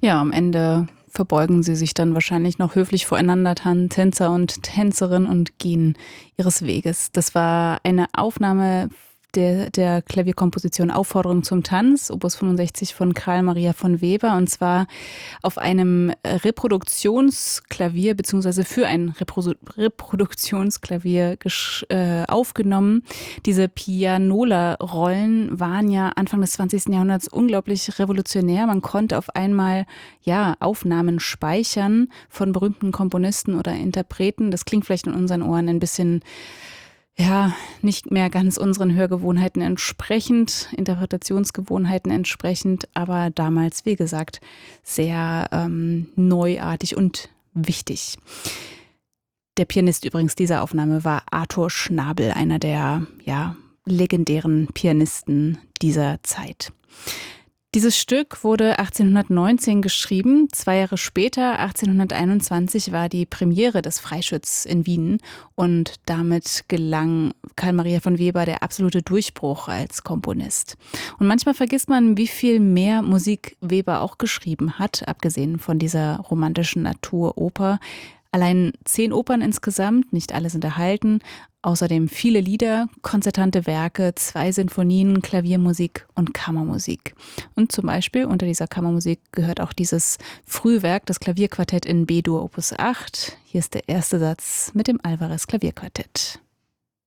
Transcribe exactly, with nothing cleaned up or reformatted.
Ja, am Ende verbeugen sie sich dann wahrscheinlich noch höflich voreinander, Tan Tänzer und Tänzerin, und gehen ihres Weges. Das war eine Aufnahme der der Klavierkomposition Aufforderung zum Tanz, Opus fünfundsechzig von Carl Maria von Weber, und zwar auf einem Reproduktionsklavier beziehungsweise für ein Repro Reproduktionsklavier gesch äh, aufgenommen. Diese Pianola-Rollen waren ja Anfang des zwanzigsten Jahrhunderts unglaublich revolutionär. Man konnte auf einmal, ja, Aufnahmen speichern von berühmten Komponisten oder Interpreten. Das klingt vielleicht in unseren Ohren ein bisschen, ja, nicht mehr ganz unseren Hörgewohnheiten entsprechend, Interpretationsgewohnheiten entsprechend, aber damals, wie gesagt, sehr ähm, neuartig und wichtig. Der Pianist übrigens dieser Aufnahme war Arthur Schnabel, einer der, ja, legendären Pianisten dieser Zeit. Dieses Stück wurde achtzehnhundertneunzehn geschrieben. Zwei Jahre später, achtzehnhunderteinundzwanzig, war die Premiere des Freischütz in Wien, und damit gelang Carl Maria von Weber der absolute Durchbruch als Komponist. Und manchmal vergisst man, wie viel mehr Musik Weber auch geschrieben hat, abgesehen von dieser romantischen Naturoper. Allein zehn Opern insgesamt, nicht alle sind erhalten. Außerdem viele Lieder, konzertante Werke, zwei Sinfonien, Klaviermusik und Kammermusik. Und zum Beispiel unter dieser Kammermusik gehört auch dieses Frühwerk, das Klavierquartett in B-Dur Opus acht. Hier ist der erste Satz mit dem Alvarez Klavierquartett.